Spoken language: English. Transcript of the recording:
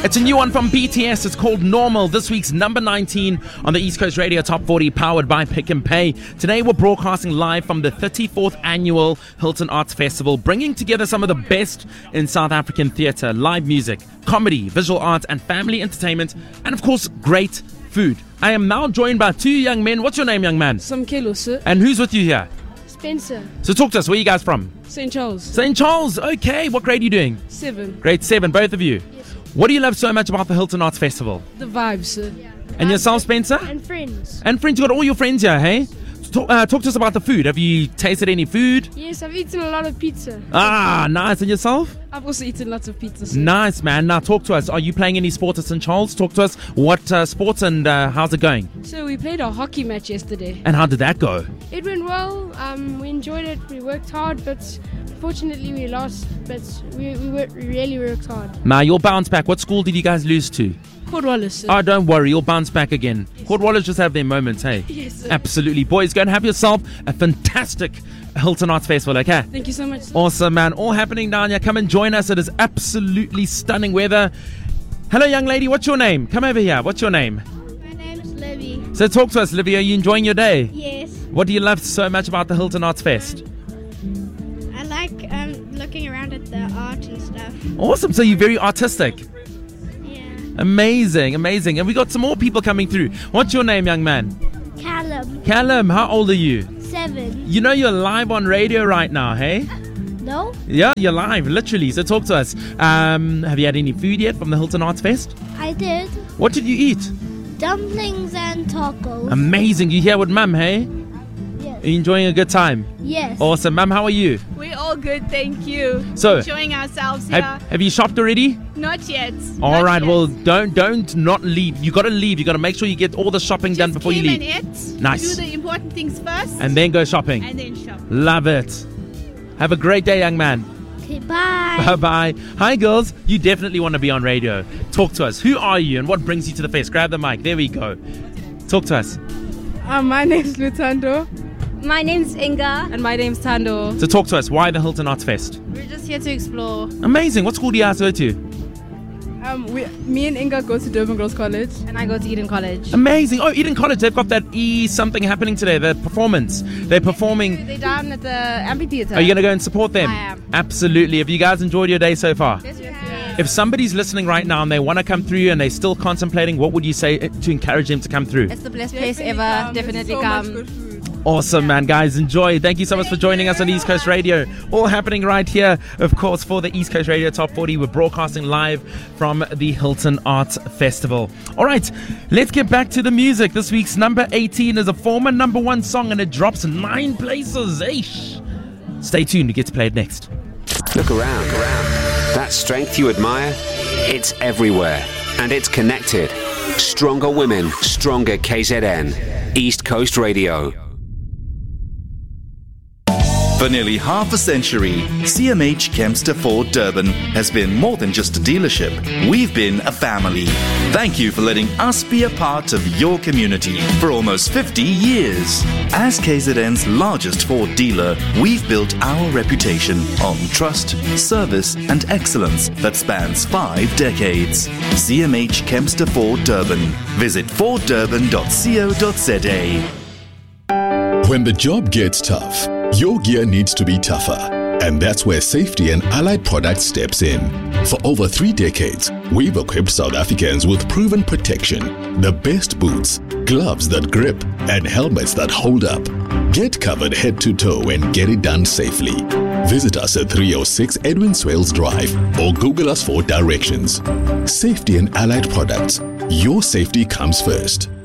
It's a new one from BTS. It's called Normal. This week's number 19 on the East Coast Radio Top 40, powered by Pick and Pay. Today we're broadcasting live from the 34th annual Hilton Arts Festival, bringing together some of the best in South African theatre, live music, comedy, visual arts and family entertainment, and of course great food. I am now joined by two young men. What's your name, young man? Samkelo, sir. And who's with you here? Spencer. So talk to us. Where are you guys from? St. Charles. St. Charles. Okay. What grade are you doing? 7. Grade 7, both of you. Yes. What do you love so much about the Hilton Arts Festival? The vibes, sir. Yeah. And yourself, Spencer? And friends. And friends, you got all your friends here, hey? Talk to us about the food. Have you tasted any food? Yes, I've eaten a lot of pizza. Ah, nice. And yourself? I've also eaten lots of pizza, sir. Nice, man. Now talk to us. Are you playing any sports at St. Charles? Talk to us. What sports and how's it going? So we played a hockey match yesterday. And how did that go? It went well. We enjoyed it. We worked hard, but unfortunately we lost. But we really worked hard. Now, you'll bounce back. What school did you guys lose to? Cornwallis, sir. Oh, don't worry. You'll bounce back again. Cornwallis just have their moments, hey? Yes, sir. Absolutely. Boys, go and have yourself a fantastic Hilton Arts Festival, okay? Thank you so much, sir. Awesome, man. All happening down here. Come and join us. It is absolutely stunning weather. Hello, young lady. What's your name? Come over here. What's your name? My name's Livy. So talk to us, Livia. Are you enjoying your day? Yes. What do you love so much about the Hilton Arts Fest? I like looking around at the art and stuff. Awesome. So you're very artistic. Yeah. Amazing, amazing. And we got some more people coming through. What's your name, young man? Callum. Callum, how old are you? 7. You know you're live on radio right now, hey? No? Yeah, you're live, literally. So talk to us. Have you had any food yet from the Hilton Arts Fest? I did. What did you eat? Dumplings and tacos. Amazing. You here with Mum, hey? Yes. Are you enjoying a good time? Yes. Awesome. Mum, how are you? We're all good, thank you. So, Enjoying ourselves here. Have you shopped already? Not yet. All Not right. yet. Well, don't not leave. You got to leave. You got to make sure you get all the shopping done before you leave. Nice. Do the important things first. And then go shopping. And then shop. Love it. Have a great day, young man. Okay, bye. Bye-bye. Hi, girls. You definitely want to be on radio. Talk to us. Who are you and what brings you to the fest? Grab the mic. There we go. Talk to us. My name's Lutando. My name's Inga. And my name's Tando. So talk to us. Why the Hilton Arts Fest? We're just here to explore. Amazing. What school do you guys go to? Me and Inga go to Durban Girls College. And I go to Eden College. Amazing. Oh, Eden College. They've got that something happening today. The performance. They're performing. They're down at the amphitheater. Are you going to go and support them? I am. Absolutely. Have you guys enjoyed your day so far? Yes, we have. If somebody's listening right now and they want to come through and they're still contemplating, what would you say to encourage them to come through? It's the best place ever. Definitely come. Awesome, man. Guys, enjoy. Thank you so much for joining us on East Coast Radio. All happening right here, of course, for the East Coast Radio Top 40. We're broadcasting live from the Hilton Arts Festival. All right, let's get back to the music. This week's number 18 is a former number 1 song and it drops 9 places. Eish. Stay tuned. It gets played next. Look around. That strength you admire, it's everywhere. And it's connected. Stronger women, stronger KZN. East Coast Radio. For nearly half a century, CMH Kempster Ford Durban has been more than just a dealership. We've been a family. Thank you for letting us be a part of your community for almost 50 years. As KZN's largest Ford dealer, we've built our reputation on trust, service, and excellence that spans 5 decades. CMH Kempster Ford Durban. Visit forddurban.co.za. When the job gets tough, your gear needs to be tougher. And that's where Safety and Allied Products steps in. For over 3 decades, we've equipped South Africans with proven protection, the best boots, gloves that grip, and helmets that hold up. Get covered head to toe and get it done safely. Visit us at 306 Edwin Swales Drive or Google us for directions. Safety and Allied Products. Your safety comes first.